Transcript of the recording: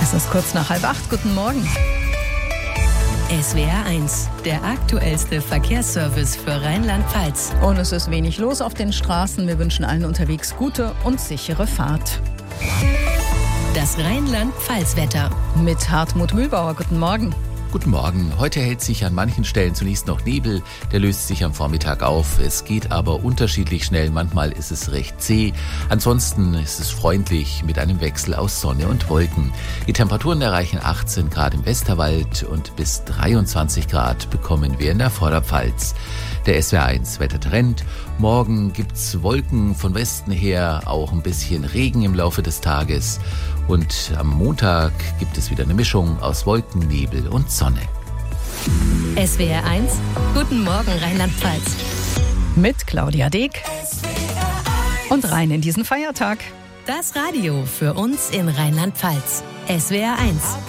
Es ist kurz nach 7:30. Guten Morgen. SWR 1, der aktuellste Verkehrsservice für Rheinland-Pfalz. Und es ist wenig los auf den Straßen. Wir wünschen allen unterwegs gute und sichere Fahrt. Das Rheinland-Pfalz-Wetter. Mit Hartmut Mühlbauer. Guten Morgen. Guten Morgen. Heute hält sich an manchen Stellen zunächst noch Nebel. Der löst sich am Vormittag auf. Es geht aber unterschiedlich schnell. Manchmal ist es recht zäh. Ansonsten ist es freundlich mit einem Wechsel aus Sonne und Wolken. Die Temperaturen erreichen 18 Grad im Westerwald und bis 23 Grad bekommen wir in der Vorderpfalz. Der SWR 1 Wettertrend. Morgen gibt's Wolken von Westen her, auch ein bisschen Regen im Laufe des Tages. Und am Montag gibt es wieder eine Mischung aus Wolken, Nebel und Sonne. SWR 1, guten Morgen Rheinland-Pfalz. Mit Claudia Deek. Und rein in diesen Feiertag. Das Radio für uns in Rheinland-Pfalz. SWR 1.